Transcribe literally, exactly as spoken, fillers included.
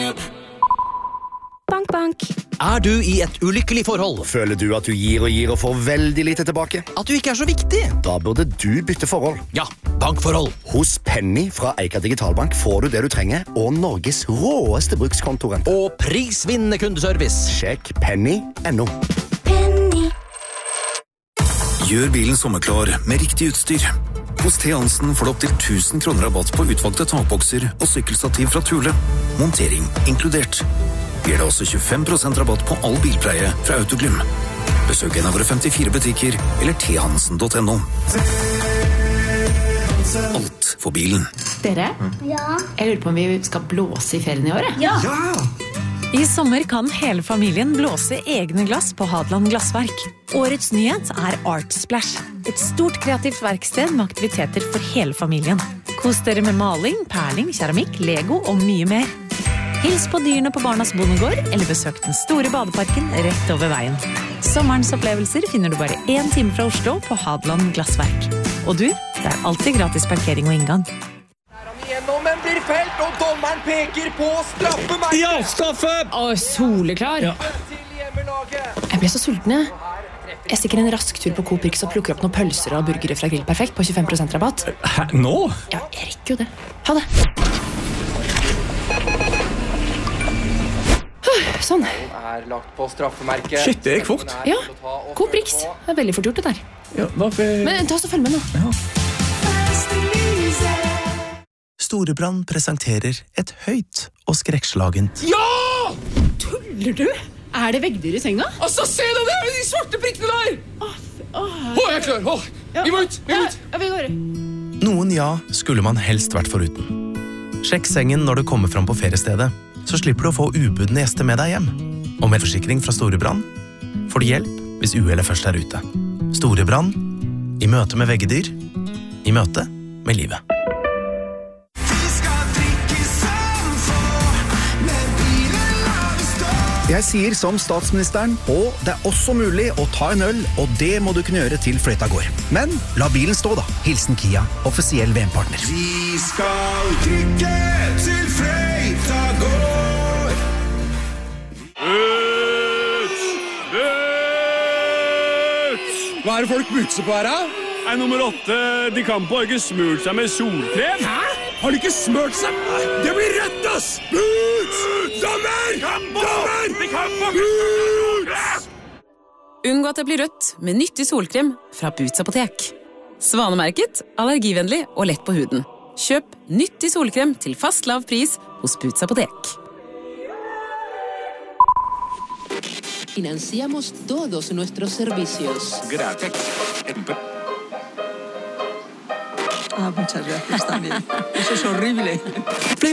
Bank, bank. Er du i et ulykkelig forhold? Føler du at du gir og gir og får veldig lite tilbake? At du ikke er så viktig? Da burde du bytte forhold. Ja, bankforhold. Hos Penny fra Eika Digitalbank får du det du trenger, og Norges råeste brukskontorent. Og prisvinnende kundeservice. Sjekk penny punktum no. Penny. Gjør bilen sommerklar med riktig utstyr. Hos T. Hansen får du opp til tusen kroner rabatt på utvalgte takbokser og sykkelstativ fra Thule. Montering inkludert. Gir det også tjuefem prosent rabatt på all bilpleie fra Autoglym. Besøk en av våre femtifire butikker eller t hansen punktum no. Alt for bilen. Dere? Ja. Jeg lurer på om vi skal blåse i ferien i året. Ja. I sommer kan hele familien blåse egne glass på Hadland Glassverk. Årets nyhet er Art Splash. Et stort kreativt verksted med aktiviteter for hele familien. Kos dere med maling, perling, keramikk, Lego og mye mer. Hils på dyrene på Barnas Bondegård, eller besøk den store badeparken rett over veien. Sommerens opplevelser finner du bare en time fra Oslo på Hadland Glassverk. Og du, det er alltid gratis parkering og inngang. Gjennom en blir felt, og dommeren peker på straffemerket. Ja, straffe! Å, soleklar. Ja. Jeg ble så sulten, jeg. Jeg stikker en rask tur på Coop Rix og plukker opp noen pølser og burgere fra Grill Perfekt på tjuefem prosent rabatt. Hæ, nå? Ja, jeg rekker jo det. Ha det. Sånn. Er lagt på straffemerket. Shit, det gikk fort. Ja, Coop Rix. Det er veldig fort gjort det der. Ja, hvorfor? Men ta oss og følg med nå. Ja. Storebrand presenterer et høyt og skrekkslagent. Ja! Tuller du? Er det veggdyr i senga? Altså, se deg der, de svarte prikkene der! Åh, åh. Å, jeg er klar. Åh, vi må ut, vi må ut. Ja, vi går. Noen ja skulle man helst vært foruten. Sjekk sengen når du kommer fram på feriestedet, så slipper du å få ubudne gjester med deg hjem. Og med forsikring fra Storebrand får du hjelp hvis uhellet først er ute. Storebrand, i møte med veggedyr, i møte med livet. Jeg sier som statsministeren, og det er også mulig å ta en øl, og det må du kunne gjøre til fløyta går. Men la bilen stå da. Hilsen Kia, offisiell V M-partner. Vi skal trykke til fløyta går. Ut! Ut! Hva er det folk butser på her, da? Er nummer åtte, de kan på ikke smurt seg med solkrem. Hæ? Har de ikke smørt seg? Det blir rødt, ass! Boots! Dommer! Dommer! Boots! Unngå at det blir rødt med nyttig solkrem fra Boots apotek. Svanemerket, allergivennlig og lett på huden. Kjøp nyttig solkrem til fast lav pris hos Boots apotek. Financiamos todos nuestros servicios. Gracias. Ah, muchas gracias también. Eso es horrible.